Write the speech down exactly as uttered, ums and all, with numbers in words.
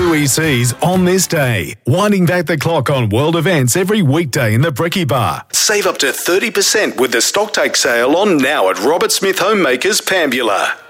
U E Cs on this day. Winding back the clock on world events every weekday in the Bricky Bar. Save up to thirty percent with the Stocktake sale on now at Robert Smith Homemakers, Pambula.